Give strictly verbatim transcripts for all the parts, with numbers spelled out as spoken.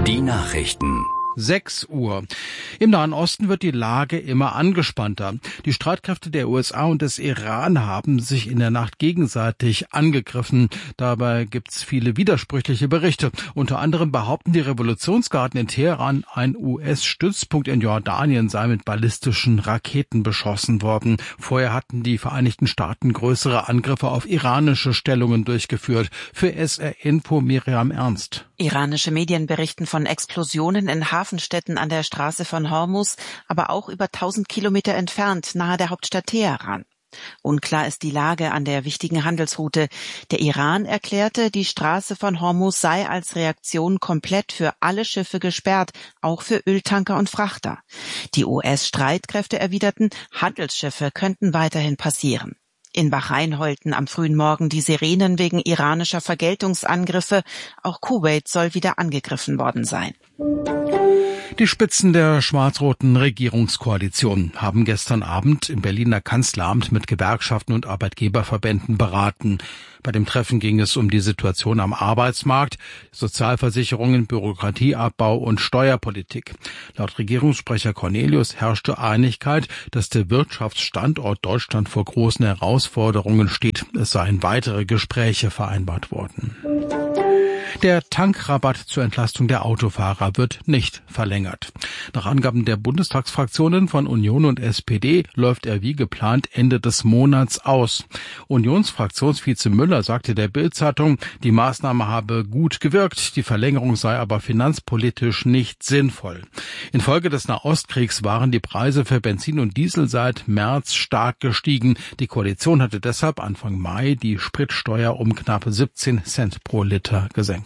Die Nachrichten. sechs Uhr. Im Nahen Osten wird die Lage immer angespannter. Die Streitkräfte der U S A und des Iran haben sich in der Nacht gegenseitig angegriffen. Dabei gibt's viele widersprüchliche Berichte. Unter anderem behaupten die Revolutionsgarden in Teheran, ein U S-Stützpunkt in Jordanien sei mit ballistischen Raketen beschossen worden. Vorher hatten die Vereinigten Staaten größere Angriffe auf iranische Stellungen durchgeführt. Für S R Info Miriam Ernst. Iranische Medien berichten von Explosionen in Hafenstädten an der Straße von Hormuz, aber auch über tausend Kilometer entfernt, nahe der Hauptstadt Teheran. Unklar ist die Lage an der wichtigen Handelsroute. Der Iran erklärte, die Straße von Hormuz sei als Reaktion komplett für alle Schiffe gesperrt, auch für Öltanker und Frachter. Die U S-Streitkräfte erwiderten, Handelsschiffe könnten weiterhin passieren. In Bahrain heulten am frühen Morgen die Sirenen wegen iranischer Vergeltungsangriffe. Auch Kuwait soll wieder angegriffen worden sein. Die Spitzen der schwarz-roten Regierungskoalition haben gestern Abend im Berliner Kanzleramt mit Gewerkschaften und Arbeitgeberverbänden beraten. Bei dem Treffen ging es um die Situation am Arbeitsmarkt, Sozialversicherungen, Bürokratieabbau und Steuerpolitik. Laut Regierungssprecher Cornelius herrschte Einigkeit, dass der Wirtschaftsstandort Deutschland vor großen Herausforderungen steht. Es seien weitere Gespräche vereinbart worden. Der Tankrabatt zur Entlastung der Autofahrer wird nicht verlängert. Nach Angaben der Bundestagsfraktionen von Union und S P D läuft er wie geplant Ende des Monats aus. Unionsfraktionsvize Müller sagte der Bild-Zeitung, die Maßnahme habe gut gewirkt, die Verlängerung sei aber finanzpolitisch nicht sinnvoll. Infolge des Nahostkriegs waren die Preise für Benzin und Diesel seit März stark gestiegen. Die Koalition hatte deshalb Anfang Mai die Spritsteuer um knapp siebzehn Cent pro Liter gesenkt.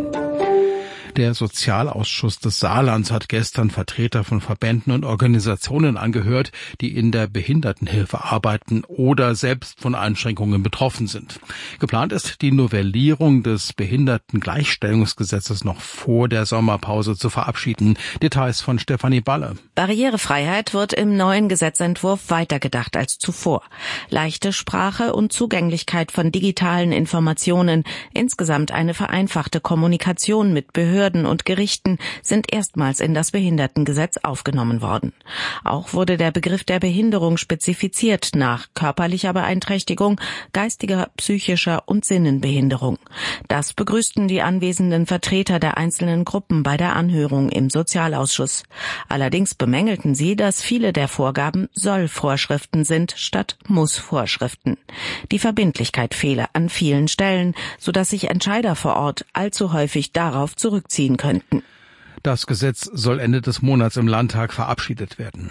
Der Sozialausschuss des Saarlands hat gestern Vertreter von Verbänden und Organisationen angehört, die in der Behindertenhilfe arbeiten oder selbst von Einschränkungen betroffen sind. Geplant ist, die Novellierung des Behindertengleichstellungsgesetzes noch vor der Sommerpause zu verabschieden. Details von Stefanie Balle. Barrierefreiheit wird im neuen Gesetzentwurf weitergedacht als zuvor. Leichte Sprache und Zugänglichkeit von digitalen Informationen, insgesamt eine vereinfachte Kommunikation mit Behörden und Gerichten sind erstmals in das Behindertengesetz aufgenommen worden. Auch wurde der Begriff der Behinderung spezifiziert nach körperlicher Beeinträchtigung, geistiger, psychischer und Sinnenbehinderung. Das begrüßten die anwesenden Vertreter der einzelnen Gruppen bei der Anhörung im Sozialausschuss. Allerdings bemängelten sie, dass viele der Vorgaben Soll-Vorschriften sind statt Muss-Vorschriften. Die Verbindlichkeit fehle an vielen Stellen, sodass sich Entscheider vor Ort allzu häufig darauf zurückziehen könnten. Das Gesetz soll Ende des Monats im Landtag verabschiedet werden.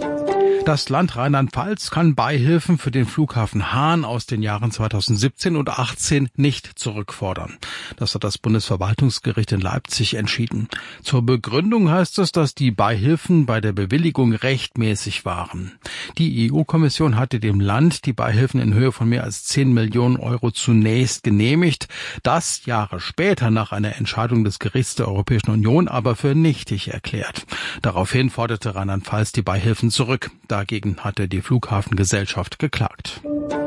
Das Land Rheinland-Pfalz kann Beihilfen für den Flughafen Hahn aus den Jahren zweitausendsiebzehn und achtzehn nicht zurückfordern. Das hat das Bundesverwaltungsgericht in Leipzig entschieden. Zur Begründung heißt es, dass die Beihilfen bei der Bewilligung rechtmäßig waren. Die E U-Kommission hatte dem Land die Beihilfen in Höhe von mehr als zehn Millionen Euro zunächst genehmigt. Das Jahre später nach einer Entscheidung des Gerichts der Europäischen Union aber für nichtig erklärt. Daraufhin forderte Rheinland-Pfalz die Beihilfen zurück. Dagegen hatte die Flughafengesellschaft geklagt.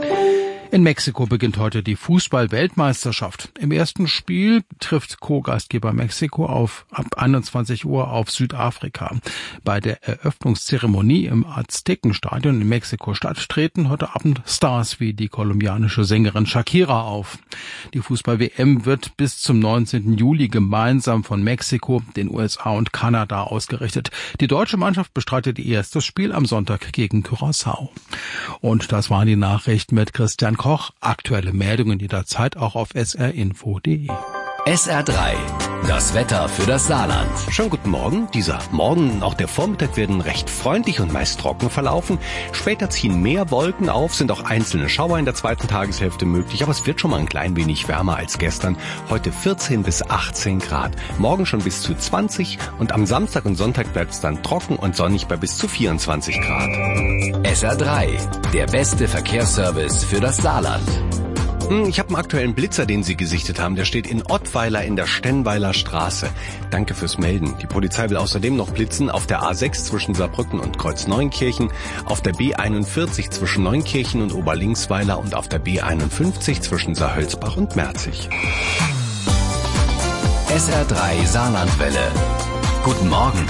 In Mexiko beginnt heute die Fußball-Weltmeisterschaft. Im ersten Spiel trifft Co-Gastgeber Mexiko auf ab einundzwanzig Uhr auf Südafrika. Bei der Eröffnungszeremonie im Aztekenstadion in Mexiko-Stadt treten heute Abend Stars wie die kolumbianische Sängerin Shakira auf. Die Fußball-W M wird bis zum neunzehnten Juli gemeinsam von Mexiko, den U S A und Kanada ausgerichtet. Die deutsche Mannschaft bestreitet ihr erstes Spiel am Sonntag gegen Curaçao. Und das waren die Nachrichten mit Christian Koch. Aktuelle Meldungen jederzeit auch auf s r info punkt d e. S R drei. Das Wetter für das Saarland. Schönen guten Morgen. Dieser Morgen und auch der Vormittag werden recht freundlich und meist trocken verlaufen. Später ziehen mehr Wolken auf, sind auch einzelne Schauer in der zweiten Tageshälfte möglich, aber es wird schon mal ein klein wenig wärmer als gestern. Heute vierzehn bis achtzehn Grad. Morgen schon bis zu zwanzig und am Samstag und Sonntag bleibt es dann trocken und sonnig bei bis zu vierundzwanzig Grad. S R drei. Der beste Verkehrsservice für das Saarland. Ich habe einen aktuellen Blitzer, den Sie gesichtet haben. Der steht in Ottweiler in der Stenweiler Straße. Danke fürs Melden. Die Polizei will außerdem noch blitzen auf der A sechs zwischen Saarbrücken und Kreuzneunkirchen, auf der B einundvierzig zwischen Neunkirchen und Oberlingsweiler und auf der B einundfünfzig zwischen Saarhölzbach und Merzig. S R drei Saarlandwelle. Guten Morgen.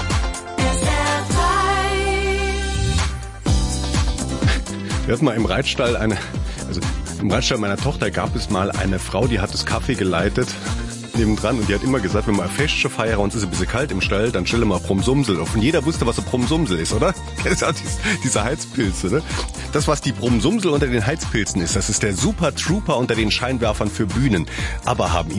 Wir hatten mal im Reitstall eine, also im Reitstall meiner Tochter gab es mal eine Frau, die hat das Kaffee geleitet nebendran und die hat immer gesagt, wenn wir Feste feiern und es ist ein bisschen kalt im Stall, dann stelle mal Brumsumsel auf. Und jeder wusste, was ein Brumsumsel ist, oder? Das ist ja diese Heizpilze, ne? Das, was die Brumsumsel unter den Heizpilzen ist, das ist der Super Trooper unter den Scheinwerfern für Bühnen. Aber haben